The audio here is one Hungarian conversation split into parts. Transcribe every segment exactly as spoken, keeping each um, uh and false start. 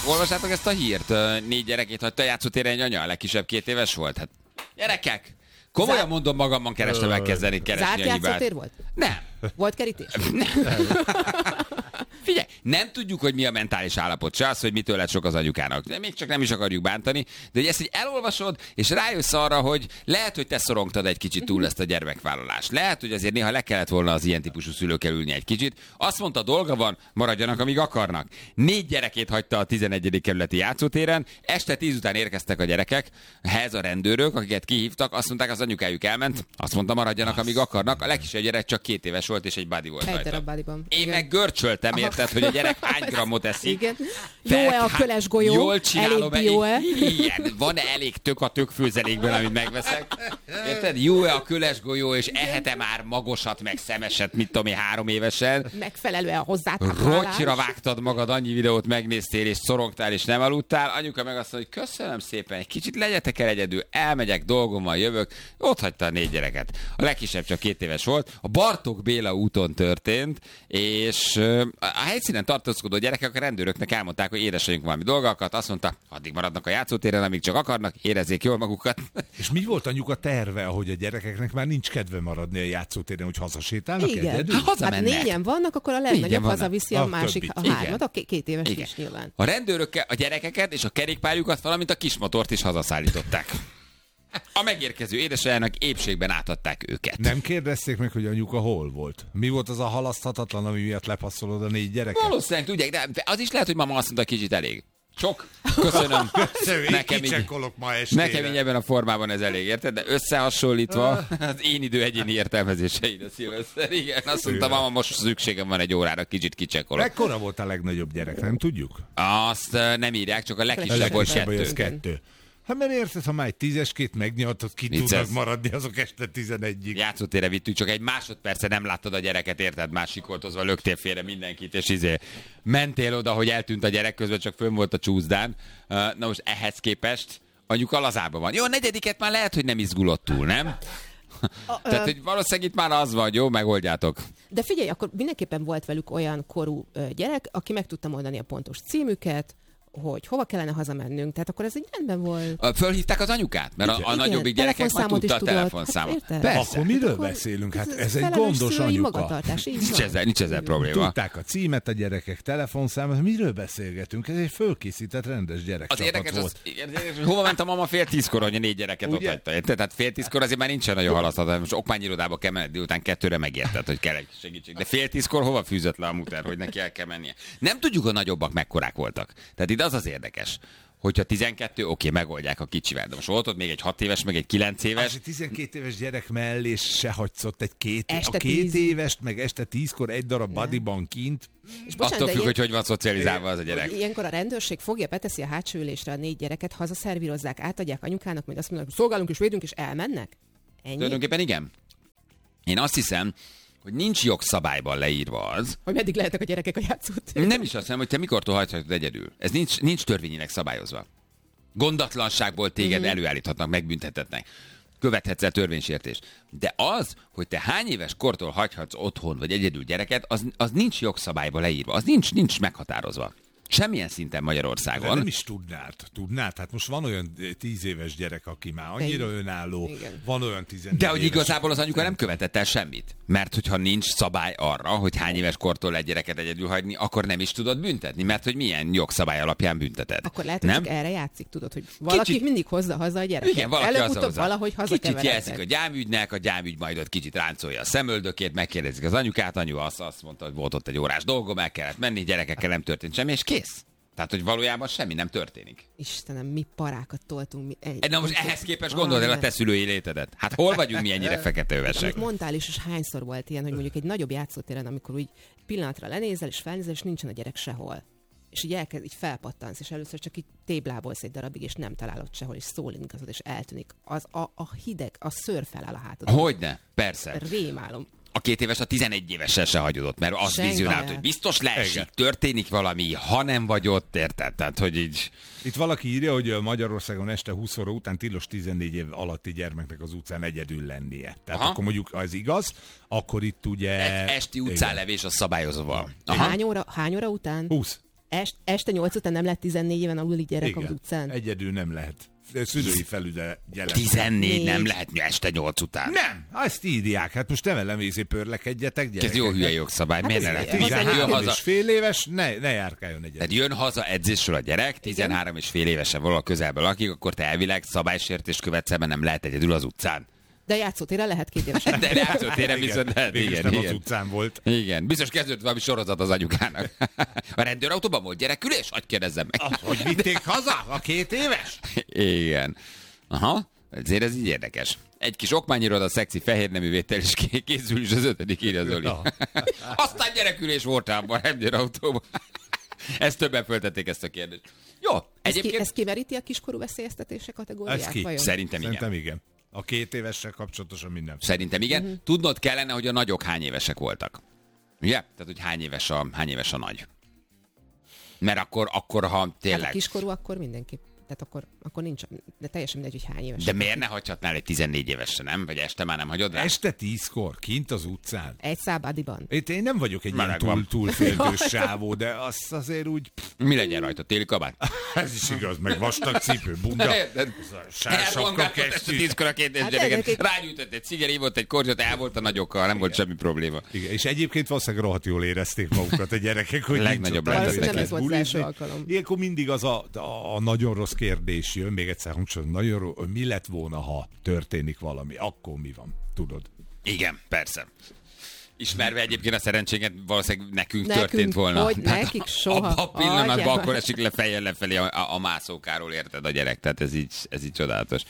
olvassátok ezt a hírt? Négy gyerekét hagyta a játszótéren egy anya, a legkisebb két éves volt. Hát, gyerekek! Komolyan Zár... mondom, magamban kerestem megkezdeni keresni Zárt a hibát. Zárt játszótér volt? Nem. Volt kerítés? Nem. Figyelj, nem tudjuk, hogy mi a mentális állapot, se az, hogy mitől lett sok az anyukának. De még csak nem is akarjuk bántani, de hogy ezt így elolvasod, és rájössz arra, hogy lehet, hogy te szorongtad egy kicsit túl ezt a gyermekvállalást. Lehet, hogy azért néha le kellett volna az ilyen típusú szülőkkel ülni egy kicsit. Azt mondta, dolga van, maradjanak, amíg akarnak. Négy gyerekét hagyta a tizenegyedik kerületi játszótéren, este tíz után érkeztek a gyerekek, ehhez a rendőrök, akiket kihívtak, azt mondták, az anyukájuk elment, azt mondta, maradjanak, amíg akarnak. A legkisebb gyerek csak két éves volt, és egy buddy volt egy rajta. Bodyban. Én meg görcsöltem, érted, hogy a gyerek hány grammot eszik. Igen. Jó-e a köles golyó? Jól csinálom. Elég bio-e? Igen. Van-e elég tök a tök főzelékből, amit megveszek? Érted? Jó-e a köles golyó, és ehet-e már magosat, meg szemeset, mit tudom én, három évesen? Megfelelően a hozzátartozás. Rocsira vágtad magad, annyi videót megnéztél, és szorongtál, és nem aludtál. Anyuka meg azt mondja, hogy köszönöm szépen, egy kicsit legyetek el egyedül, elmegyek, dolgom van, jövök. Ott hagyta a négy gyereket. A legkisebb csak két éves volt. A Bartók Béla úton történt, és a helyszínen tartózkodó gyerekek a rendőröknek elmondták, hogy édesanyjunk valami dolgokat, azt mondta, addig maradnak a játszótéren, amíg csak akarnak, érezzék jól magukat. És mi volt anyuka terve, ahogy a gyerekeknek már nincs kedve maradni a játszótéren, hogy hazasétálnak egyedül? Hát, hát négyen vannak, akkor a legnagyobb hazaviszi a, a másik, a hármat, a két éves Igen. is nyilván. A rendőrök a gyerekeket és a kerékpárjukat, valamint a kismotort is hazaszállították. A megérkező édesanyjának épségben átadták őket. Nem kérdezték meg, hogy anyuka hol volt? Mi volt az a halaszthatatlan, ami miatt lepasszolod a négy gyereket? Valószínűleg tudják, de az is lehet, hogy mama azt mondta, kicsit elég. Sok. Köszönöm. Köszönöm, nekem, így, ma nekem így ebben a formában ez elég, érted? De összehasonlítva az én idő egyéni értelmezéseid a szilveszter. Igen, azt mondta, mama, most szükségem van egy órára, kicsit kicsekolok. Mekkora volt a legnagyobb gyerek, nem tudjuk? Azt nem írják, csak a legkisebb volt kettő. kettő. Hát mert érted, ha már egy tízeskét megnyaltod, ki Vicces. Tudnak maradni azok este tizenegyig. Játszótérre vittük, csak egy másodperce nem láttad a gyereket, érted? Már sikoltozva löktél félre mindenkit, és izé mentél oda, hogy eltűnt a gyerek, közben csak fönn volt a csúszdán. Na most ehhez képest anyuka lazában van. Jó, a negyediket már lehet, hogy nem izgulott túl, nem? A, Tehát, hogy valószínűleg itt már az van, jó, megoldjátok. De figyelj, akkor mindenképpen volt velük olyan korú gyerek, aki meg tudta mondani a pontos címüket, hogy hova kellene hazamennünk, tehát akkor ez egy rendben volt. Fölhívták az anyukát? Mert a, a nagyobbik gyerekek már tudta a telefonszámot. Hát, persze. Akkor miről akkor beszélünk? Hát ez, ez egy gondos anyuka. Nincs ezzel, nincs ezzel probléma. Tudták a címet, a gyerekek telefonszámot, miről beszélgetünk? Ez egy fölkészített rendes gyerekcsapat az érdekes, volt. Az, érdekes, hogy hova ment a mama fél tízkor, hogy a négy gyereket ott hagyta. Tehát fél tízkor azért már nincsen nagyon halaszthat. Most okmányirodába kell menni, délután kettőre megérted, hogy kell egy segítség. De fél tízkor hova fűzött le a muter, hogy neki el kell mennie? Nem tudjuk, a nagyobbak mekkorák voltak. Tehát itt az az érdekes, hogyha tizenkettő, oké, megoldják a kicsivel. De most volt ott még egy hat éves, meg egy kilenc éves. Egy tizenkét éves gyerek mellé se hagysz egy két, este a két tíz. évest, meg este tízkor egy darab bodyban kint. És bocsánat, attól függ, ilyen, hogy hogy van szocializálva az a gyerek. Ilyenkor a rendőrség fogja, beteszi a hátsó ülésre a négy gyereket, hazaszervírozzák, átadják anyukának, majd azt mondják, szolgálunk és védünk, és elmennek? Ennyi? Tulajdonképpen igen. Én azt hiszem, hogy nincs jogszabályban leírva az, hogy meddig lehetnek a gyerekek a játszótéren. Nem is azt hiszem, hogy te mikortól hagyhatod egyedül. Ez nincs, nincs törvényileg szabályozva. Gondatlanságból téged mm-hmm. előállíthatnak, megbüntethetnek. Követhetsz el törvénysértést. De az, hogy te hány éves kortól hagyhatsz otthon vagy egyedül gyereket, az, az nincs jogszabályban leírva. Az nincs, nincs meghatározva. Semmilyen szinten Magyarországon. De nem is tudnád. Tudnád? Hát most van olyan tíz éves gyerek, aki már annyira önálló, igen. Van olyan tizennégy De hogy éves, igazából az anyuka nem követett el semmit. Mert hogyha nincs szabály arra, hogy hány éves kortól egy gyereket egyedül hagyni, akkor nem is tudod büntetni, mert hogy milyen jogszabály alapján bünteted. Akkor lehet, hogy nem? csak erre játszik, tudod, hogy valaki kicsit... mindig hozza haza a gyereket. Igen, valaki előbb-utóbb valahogy kicsit jelzik a gyámügynek, a gyámügy majd ott kicsit ráncolja a szemöldökét, megkérdezik az anyukát, anyu azt, azt mondta, hogy volt ott egy órás dolgom, el kellett menni, gyerekekkel nem történt semmi, és kész. Tehát, hogy valójában semmi nem történik. Istenem, mi parákat toltunk. Mi... Egy... Na most ehhez képest gondold el a te szülői létedet. Hát hol vagyunk mi ennyire feketővesek? Amit mondtál is, és hányszor volt ilyen, hogy mondjuk egy nagyobb játszótéren, amikor úgy pillanatra lenézel, és felnézel, és nincsen a gyerek sehol. És így elkezd, így felpattansz, és először csak így téblábolsz egy darabig, és nem találod sehol, és szólingazod, és eltűnik. Az a, a hideg, a szőr feláll a hátadon. Hogyne, persze. Rémálom. A két éves a tizenegy évessel se hagyodott, mert az vizionált, hogy biztos leesik, történik valami, ha nem vagy ott, érted? Tehát, hogy így... Itt valaki írja, hogy Magyarországon este húsz óra után tilos tizennégy év alatti gyermeknek az utcán egyedül lennie. Tehát aha. Akkor mondjuk, ha ez igaz, akkor itt ugye... E- esti utcánlevés a szabályozva. Hány óra, hány óra után? húsz. Est, este nyolc után nem lehet tizennégy éven aluli gyerek Igen. az utcán? Egyedül nem lehet. Szülői felügyelet. tizennégy nem lehet este nyolc után. Nem, azt írják. Hát most nem elemézé pörlekedjetek, gyerekek. Ez jó hülye jogszabály. Miért ne ez lehet? ilyen. tizenhárom tizenhárom haza. és fél éves, ne, ne járkáljon egyet. Tehát jön haza edzésről a gyerek, tizenhárom és fél évesen valahol közelben lakik, akkor te elvileg szabálysértést követsz, mert nem lehet egyedül az utcán. De játszótéren lehet két évesen. De játszótéren viszont lehet, Végülis igen, nem az igen. utcán volt. Igen, biztos kezdődött valami sorozat az anyukának. A rendőrautóban volt gyerekülés? Hadd kérdezzem meg. Ah, hogy vitték haza a két éves? Igen. Aha, ezért ez így érdekes. Egy kis okmányiroda, szexi fehérnemű vétel, és ké- készül is az ötödik, írja Zoli. Na. Aztán gyerekülés volt abban a rendőrautóban. Ezt többen föltették ezt a kérdést. Jó, Ez, ki, egyébként ez kimeríti a kiskorú veszélyeztetése kategóriát? Ez ki? Vajon? szerintem igen. Szerintem igen. A két évessel kapcsolatosan minden. Szerintem igen. Mhm. Tudnod kellene, hogy a nagyok hány évesek voltak. Ugye? Tehát, hogy hány éves a, hány éves a nagy. Mert akkor, akkor ha Hát tényleg... a kiskorú akkor mindenképp. Tehát akkor, akkor nincs, de teljesen mindegy, hogy hány éves. De miért ne hagyhatnál egy tizennégy évesre, nem? Vagy este már nem hagyod rá? Este tízkor, kint az utcán. Egy szábadiban. Itt én nem vagyok egy ilyen Meleg van. túl, túlféltős sávó, de azt azért úgy... Mi legyen rajta? Téli kabát? Ez is igaz, meg vastag cipő, bunda, Érted? sársapka, Elrongáltott ezt a kesztyű. tízkor a két Hát gyereket. egyébként- Rágyújtott egy ciger, ívott egy kortyot, el volt a nagyokkal, nem volt semmi probléma. Igen, és egyébként valószínűleg rohadt jól érezték magukat a gyerekek, hogy Legnagyobb nincs ott lehetett elkezdtek neki. Nem ez volt az bulizni. első alkalom. Ilyenkor mindig az a, a, a nagyon rossz kérdés jön, még egyszer hangsúlyozom, nagyon rossz, hogy mi lett volna, ha történik valami, akkor mi van, tudod? Igen, persze. Ismerve egyébként a szerencséget, valószínűleg nekünk, Nekünk, történt volna. hogy Tehát nekik a- soha. Abban a pillanatban Agyám. akkor esik le fejjel lefelé a, a, a mászókáról, érted a gyerek, tehát ez így, ez így csodálatos.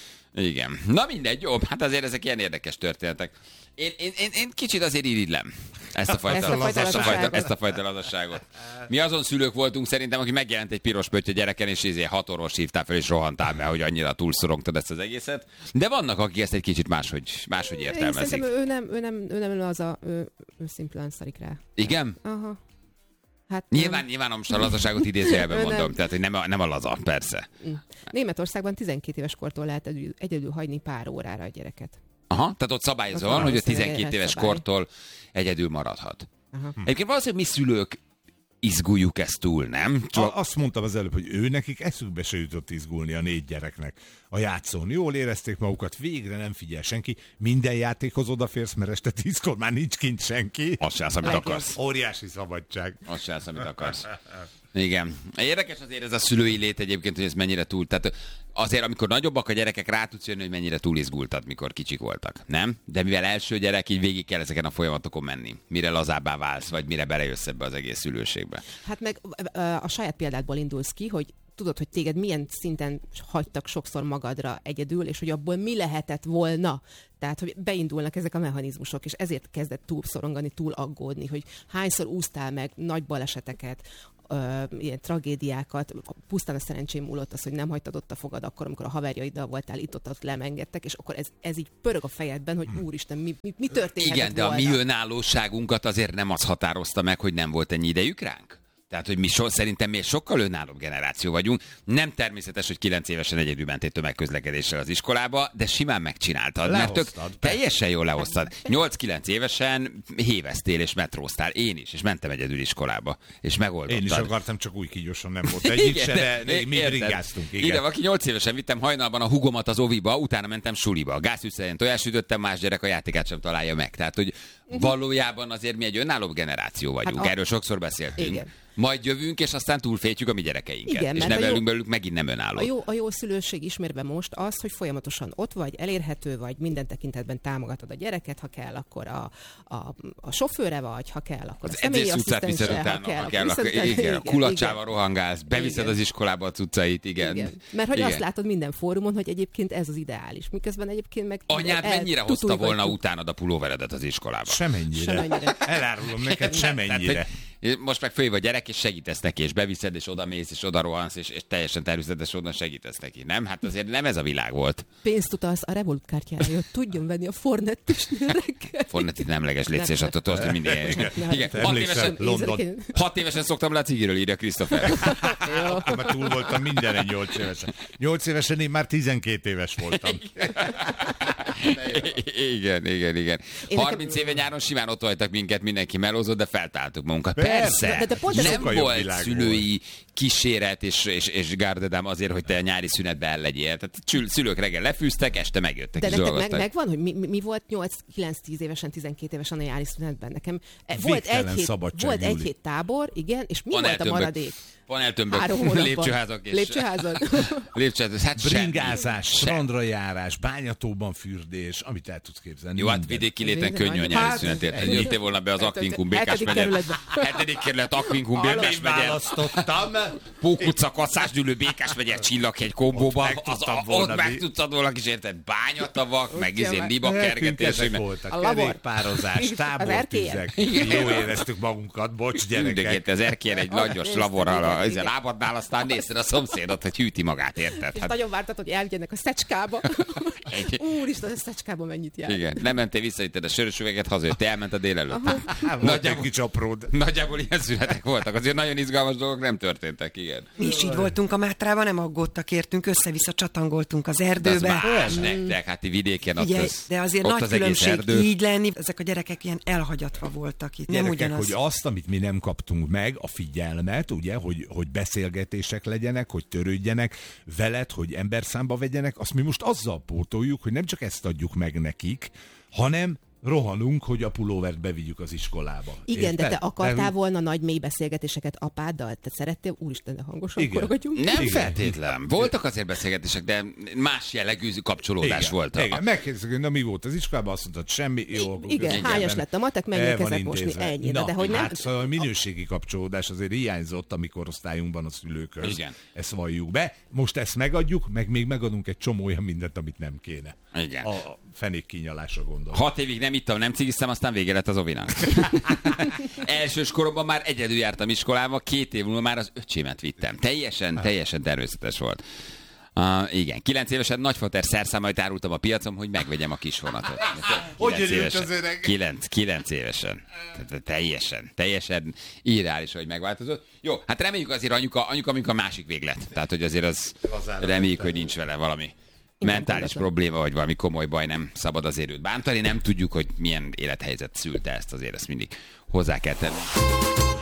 Igen. Na mindegy, jó, hát azért ezek ilyen érdekes történetek. Én, én, én, én kicsit azért irigylem ezt a fajta, Ezt a fajta ezt a fajta, lazaságot. ezt a fajta lazasságot. Mi azon szülők voltunk szerintem, aki megjelent egy piros pötty a gyereken, és izé hat orvos hívtál fel, és rohantál, mert hogy annyira túlszorongtad ezt az egészet. De vannak, akik ezt egy kicsit máshogy, máshogy Én értelmezik. szerintem ő nem, ő nem, ő nem az a, ő, ő szimplán szarik rá. Igen? Aha. Hát Nyilván, nem. nyilván most a lazaságot idézőjelben Ő mondom, nem. tehát hogy nem a, nem a laza, persze. Németországban tizenkét éves kortól lehet egyedül, egyedül hagyni pár órára a gyereket. Aha, tehát ott szabályozva Ott van, hogy a valószínűleg tizenkét lehet éves szabály. kortól egyedül maradhat. Aha. Egyébként valószínűleg mi szülők izguljuk ezt túl, nem? Csak A, azt mondtam az előbb, hogy ő nekik eszükbe se jutott izgulni a négy gyereknek. A játszón jól érezték magukat, végre nem figyel senki, minden játékhoz odaférsz, mert este tízkor már nincs kint senki. azt se állsz, amit Legjobb. akarsz. Óriási szabadság. Azt se állsz, amit akarsz. Igen. Érdekes azért ez a szülői lét egyébként, hogy ez mennyire túl. Tehát azért, amikor nagyobbak a gyerekek, rá tudsz jönni, hogy mennyire túl izgultad, mikor kicsik voltak. Nem? De mivel első gyerek, így végig kell ezeken a folyamatokon menni. Mire lazábbá válsz, vagy mire belejössz ebbe az egész szülőségbe. Hát meg ö, a saját példádból indulsz ki, hogy tudod, hogy téged milyen szinten hagytak sokszor magadra egyedül, és hogy abból mi lehetett volna. Tehát, hogy beindulnak ezek a mechanizmusok, és ezért kezdett túl szorongani, túl aggódni, hogy hányszor úsztál meg nagy baleseteket, ö, ilyen tragédiákat, pusztán a szerencsém múlott az, hogy nem hagytad ott a fogad akkor, amikor a haverjaiddal voltál, itt ott, ott lemengedtek, és akkor ez, ez így pörög a fejedben, hogy úristen, mi, mi, mi történhetett Igen, de a volna. mi önállóságunkat azért nem az határozta meg, hogy nem volt ennyi idejük ránk. Tehát, hogy mi so, szerintem mi egy sokkal önállóbb generáció vagyunk. Nem természetes, hogy kilenc évesen egyedül mentél tömegközlekedéssel az iskolába, de simán megcsináltad. Mert tök, Lehoztad, persze. teljesen jól lehoztad. nyolc-kilenc évesen héveztél és metróztál. Én is, és mentem egyedül iskolába. És megoldottad. Én is akartam, csak új kígyósan nem volt egyik se, de mi érted. bringáztunk. Igen, Igen. aki nyolc évesen vittem hajnalban a hugomat az oviba, utána mentem suliba. A gázfűszerén tojásütöttem, más gyerek a játékát sem találja meg. Tehát, hogy valójában azért mi egy önállóbb generáció vagyunk. Hát a- Erről sokszor beszéltünk. Igen. Majd jövünk, és aztán túlfétjük a mi gyerekeinket. Igen, és mert a nevelünk jó- belőlük megint nem önálló. A jó, a jó szülőség ismerve most az, hogy folyamatosan ott vagy, elérhető vagy, minden tekintetben támogatod a gyereket, ha kell, akkor a, a, a sofőre vagy, ha kell, akkor Az a személyi edzés utcát viszed asszisztense, utána, ha ha kell, kell, akkor akkor, viszed igen, utána. a kulacsával rohangálsz, beviszed Igen. az iskolába a cuccait, igen. Igen. Mert hogy Igen. azt látod minden fórumon, hogy egyébként ez az ideális. Miközben egyébként meg... Anyád el- mennyire hozta volna tutulgatjuk. utánad a pulóveredet az iskolába? Semennyire. Semennyire. Elárulom neked, semennyire. Tehát, hogy most meg följön a gyerek, és segítesz neki, és beviszed, és oda mész, és oda rohansz, és, és teljesen természetesen oda segítesz neki. Nem? Hát azért nem ez a világ volt. Pénzt utalsz a Revolut kártyára, hogy tudjon venni a Fornettisnél reggel. Fornetit nem leges létsz, és attól tudod, hogy mindig ilyen. Nem. Igen, hat Emlékszem, évesen, London. hat évesen szoktam le a cigiről, írja Christopher. Jó. Akkor már túl voltam mindenen nyolc évesen. Nyolc évesen én már tizenkét éves voltam. Igen, igen, igen. Én harminc nekem... éve nyáron simán ott hagytak minket, mindenki melózott, de feltáltuk magunkat. Persze. Persze, De- de pont ez nem sokkal jobb volt világ szülői kíséret és, és, és gárdedám azért, hogy te a nyári szünetben el legyél. Tehát csül- szülők reggel lefűztek, este megjöttek De és neked meg, dolgoztak. megvan, hogy mi, mi- mi volt nyolc-kilenc-tíz évesen, tizenkét évesen a nyári szünetben? Nekem e, volt Végtelen egy hét, szabadság, volt egy Júli. hét tábor, igen, és mi volt a Paneltömbök. maradék? Paneltömbök, Három hónapban. lépcsőházak és... Lépcsőházak. Lépcsőházak, hát semmi. Bringázás, Semmi. strandra járás, bányatóban fürdés, amit el tudsz képzelni. Jó, hát minden. vidéki léten Végre könnyű a nagy- nyári Hát, szünetért. ennyi. Jöttél volna be az Hát, Akvinkum hetedik Békás megye. kerületbe. Hetedik kerület Akvinkum Hallod, Békás én megye. választottam. Pókutca, Kasszásgyűlő, Békás megye, Csillaghegy kombóba. Ott meg Az, tudtam a, volna ott meg mi. tudtad volna kis érted bányatavak, meg izé meg. liba Nekünk kergetés. ezek meg- voltak. A labor. Kerékpározás, tábortüzek. Jó éreztük magunkat, bocs gyerekek. Mindegét az erkélyen egy langyos Néztem, laborral, igen, a- igen. lábadnál, aztán nézted a szomszédot, hogy hűti magát, érted? És Hát, nagyon vártad, hogy elvigyenek a szecskába. egy, Úristen, a szecskába mennyit jár. igen, nem mentél vissza, itted a sörös üveget, hazajöttél, elmented délelőtt. Hát, volt egy Nagyjából- kis apród. Nagyjából ilyen szünetek voltak, azért nagyon izgalmas dolgok nem történtek, igen. Mi is így voltunk a Mátrában, nem aggódtak értünk, össze-vissza csatangoltunk az De az erdőbe. más nektek, hát ti vidéken ott Figyelj, az, de azért ott nagy az egész különbség erdő. így lenni, ezek a gyerekek ilyen elhagyatva voltak itt. Nem Gyerekek, ugyanaz. hogy azt, amit mi nem kaptunk meg, a figyelmet, ugye, hogy, hogy beszélgetések legyenek, hogy törődjenek veled, hogy emberszámba vegyenek, azt mi most azzal pótoljuk, hogy nem csak ezt adjuk meg nekik, hanem rohanunk, hogy a pulóvert bevigyük az iskolába. Igen, Érted? de te akartál Nem- volna nagy mély beszélgetéseket apáddal? Te szerettél? Úristen, de hangosan Igen. korogatjunk. Nem Igen. feltétlen. Voltak azért beszélgetések, de más jellegű kapcsolódás Igen, volt. igen. Megkérdeztük, hogy na mi volt az iskolában, azt mondtad, semmi. Jó, akkor Igen, köszönjük. hányas lett a matek, El menjünk van kezet mosni, intézve. ennyi. Na, De hogy nem... hát szóval a minőségi kapcsolódás azért hiányzott a mi korosztályunkban a szülőköz. Igen. Ezt valljuk be. Most ezt megadjuk, meg még megadunk egy csomó olyan mindent, amit nem kéne. Igen. A fenék kinyalásra gondolom. Hat évig nem ittam, nem cigiztem, aztán vége lett az ovinak. Elsős koromban már egyedül jártam iskolába, két év múlva már az öcsémet vittem. Teljesen, teljesen természetes volt. Uh, igen, kilenc évesen nagyfater szerszámait árultam a piacon, hogy megvegyem a kis vonatot. Hogy Kilenc örült évesen. az öreg? Kilenc, kilenc évesen. Tehát teljesen, teljesen irreális, hogy megváltozott. Jó, hát reméljük azért anyuka, anyuka amikor a másik véglet. Tehát, hogy azért az Lazára reméljük, ment el. hogy nincs vele valami mentális pontosan. probléma, vagy valami komoly baj, nem szabad azért őt bántani. Nem tudjuk, hogy milyen élethelyzet szülte ezt, azért ezt mindig hozzá kell tenni.